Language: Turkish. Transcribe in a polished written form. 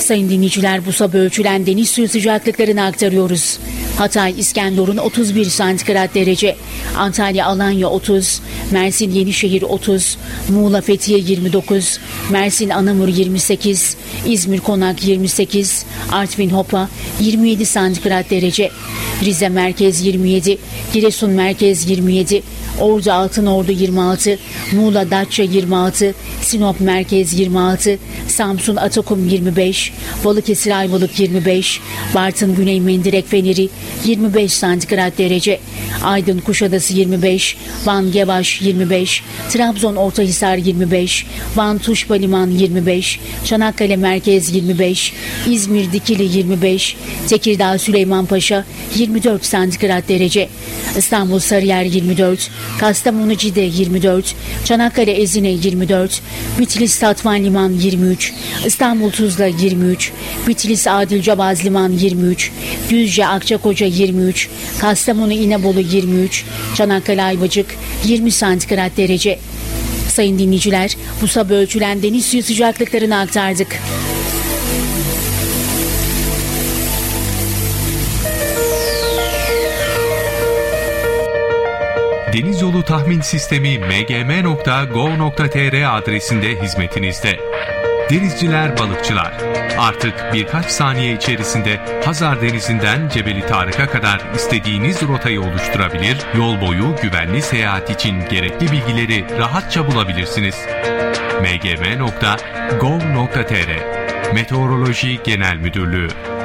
Sayın dinleyiciler, bu sabah ölçülen deniz suyu sıcaklıklarını aktarıyoruz. Hatay İskenderun 31 santigrat derece, Antalya Alanya 30, Mersin Yenişehir 30, Muğla Fethiye 29, Mersin Anamur 28, İzmir Konak 28, Artvin Hopa 27 santigrat derece, Rize Merkez 27, Giresun Merkez 27, Ordu Altınordu 26, Muğla Datça 26, Sinop Merkez 26, Samsun Atakum 25, Balıkesir Ayvalık 25, Bartın Güney Mendirek Feneri 25 santigrat derece, Aydın Kuşadası 25, Van Gevaş 25, Trabzon Ortahisar 25, Van Tuşba Liman 25, Çanakkale Merkez 25, İzmir Dikili 25, Tekirdağ Süleymanpaşa 24 santigrat derece, İstanbul Sarıyer 24, Kastamonu Cide 24, Çanakkale Ezine 24, Bitlis Tatvan Liman 23, İstanbul Tuzla 23, Bitlis Adilcabaz Liman 23, Düzce Akçakoca 23, Kastamonu İnebolu 23, Çanakkale Ayvacık 20 santigrat derece. Sayın dinleyiciler, bu sabah ölçülen deniz suyu sıcaklıklarını aktardık. Deniz Yolu Tahmin Sistemi mgm.gov.tr adresinde hizmetinizde. Denizciler, balıkçılar, artık birkaç saniye içerisinde Hazar Denizi'nden Cebeli Tarık'a kadar istediğiniz rotayı oluşturabilir, yol boyu güvenli seyahat için gerekli bilgileri rahatça bulabilirsiniz. mgm.gov.tr Meteoroloji Genel Müdürlüğü